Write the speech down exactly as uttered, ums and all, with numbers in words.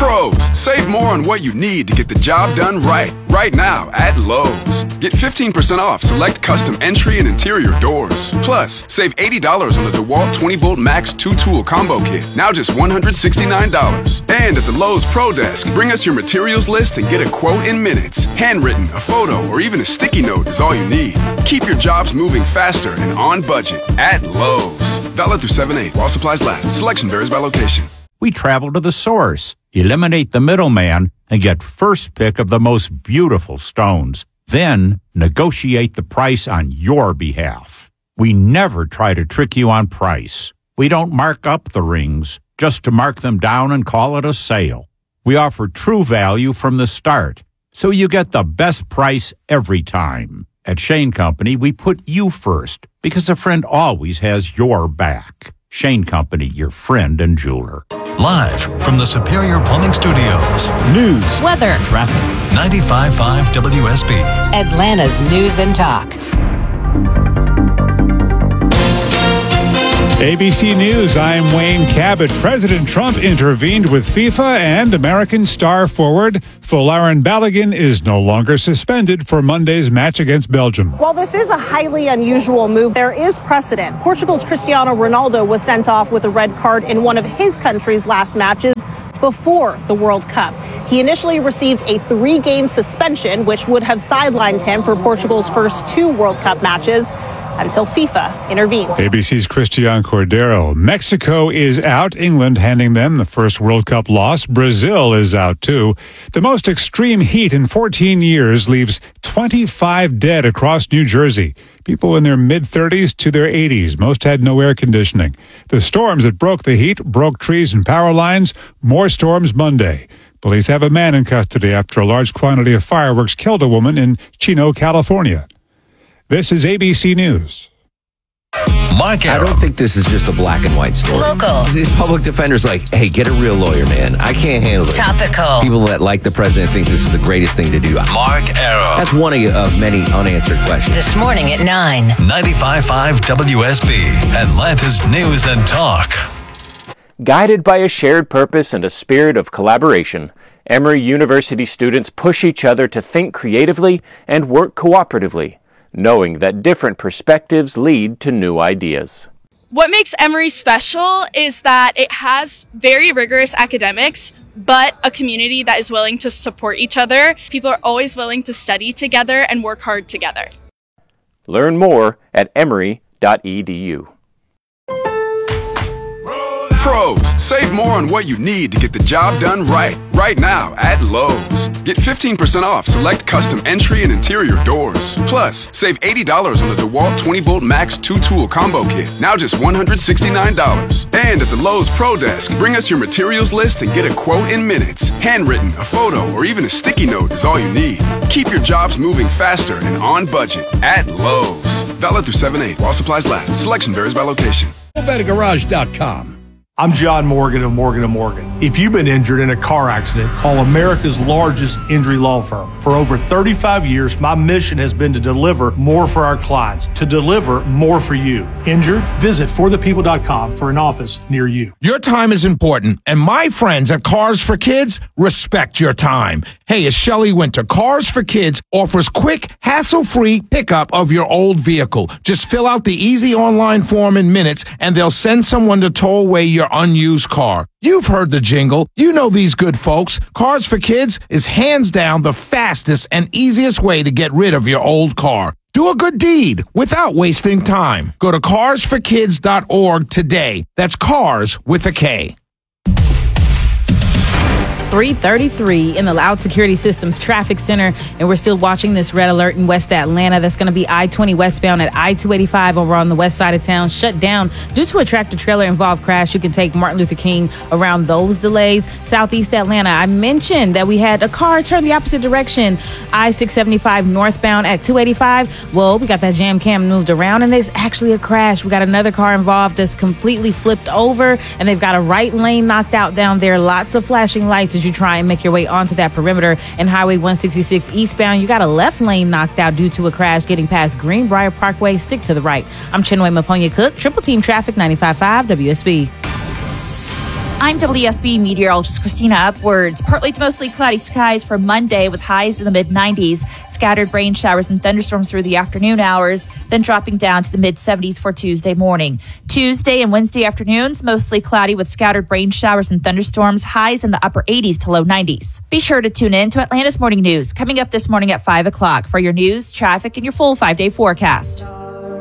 Pros, save more on what you need to get the job done right. Right now at Lowe's. Get fifteen percent off select custom entry and interior doors. Plus, save eighty dollars on the DeWalt twenty volt Max two tool combo kit. Now just one hundred sixty-nine dollars. And at the Lowe's Pro Desk, bring us your materials list and get a quote in minutes. Handwritten, a photo, or even a sticky note is all you need. Keep your jobs moving faster and on budget at Lowe's. Valid through seven eight while supplies last. Selection varies by location. We travel to the source, eliminate the middleman, and get first pick of the most beautiful stones. Then negotiate the price on your behalf. We never try to trick you on price. We don't mark up the rings just to mark them down and call it a sale. We offer true value from the start, so you get the best price every time. At Shane Company, we put you first because a friend always has your back. Shane Company, your friend and jeweler. Live from the Superior Plumbing Studios. News, weather, traffic. ninety-five point five W S B. Atlanta's News and Talk. A B C News, I'm Wayne Cabot. President Trump intervened with FIFA and American star forward Folarin Balogun is no longer suspended for Monday's match against Belgium. While this is a highly unusual move, there is precedent. Portugal's Cristiano Ronaldo was sent off with a red card in one of his country's last matches before the World Cup. He initially received a three-game suspension, which would have sidelined him for Portugal's first two World Cup matches, until FIFA intervened. A B C's Christian Cordero. Mexico is out. England handing them the first World Cup loss. Brazil is out too. The most extreme heat in fourteen years leaves twenty-five dead across New Jersey. People in their mid-thirties to their eighties. Most had no air conditioning. The storms that broke the heat broke trees and power lines. More storms Monday. Police have a man in custody after a large quantity of fireworks killed a woman in Chino, California. This is A B C News. Mark I don't think this is just a black and white story. Local. These public defenders like, hey, get a real lawyer, man. I can't handle it. Topical. People that like the president think this is the greatest thing to do. Mark Arrow. That's one of, of many unanswered questions. This morning at nine. ninety-five point five W S B. Atlanta's News and Talk. Guided by a shared purpose and a spirit of collaboration, Emory University students push each other to think creatively and work cooperatively, knowing that different perspectives lead to new ideas. What makes Emory special is that it has very rigorous academics, but a community that is willing to support each other. People are always willing to study together and work hard together. Learn more at emory dot e d u. Pros, save more on what you need to get the job done right. Right now at Lowe's. Get fifteen percent off select custom entry and interior doors. Plus, save eighty dollars on the DeWalt twenty volt Max two tool combo kit. Now just one hundred sixty-nine dollars. And at the Lowe's Pro Desk, bring us your materials list and get a quote in minutes. Handwritten, a photo, or even a sticky note is all you need. Keep your jobs moving faster and on budget at Lowe's. Valid through seven eight while supplies last. Selection varies by location. Better Garage dot com. I'm John Morgan of Morgan and Morgan. If you've been injured in a car accident, call America's largest injury law firm. For over thirty-five years, my mission has been to deliver more for our clients, to deliver more for you. Injured? Visit for the people dot com for an office near you. Your time is important, and my friends at Cars for Kids respect your time. Hey, it's Shelley Winter. Cars for Kids offers quick, hassle-free pickup of your old vehicle. Just fill out the easy online form in minutes, and they'll send someone to tow away your unused car. You've heard the jingle. You know these good folks. Cars for Kids is hands down the fastest and easiest way to get rid of your old car. Do a good deed without wasting time. Go to cars for kids dot org today. That's cars with a K. three thirty-three in the Loud Security Systems Traffic Center, and we're still watching this red alert in West Atlanta. That's going to be I twenty westbound at I two eighty-five over on the west side of town, shut down due to a tractor-trailer involved crash. You can take Martin Luther King around those delays. Southeast Atlanta, I mentioned that we had a car turn the opposite direction, I six seventy-five northbound at two eighty-five. Well, we got that jam cam moved around, and it's actually a crash. We got another car involved that's completely flipped over, and they've got a right lane knocked out down there. Lots of flashing lights as you try and make your way onto that perimeter. And Highway one sixty-six eastbound, you got a left lane knocked out due to a crash getting past Greenbrier Parkway. Stick to the right. I'm Chinwe Maponya Cook, Triple Team Traffic, ninety-five point five W S B. I'm W S B meteorologist Christina Upwards. Partly to mostly cloudy skies for Monday with highs in the mid nineties. Scattered rain showers and thunderstorms through the afternoon hours, then dropping down to the mid seventies for Tuesday morning. Tuesday and Wednesday afternoons, mostly cloudy with scattered rain showers and thunderstorms, highs in the upper eighties to low nineties. Be sure to tune in to Atlanta's Morning News coming up this morning at five o'clock for your news, traffic, and your full five-day forecast.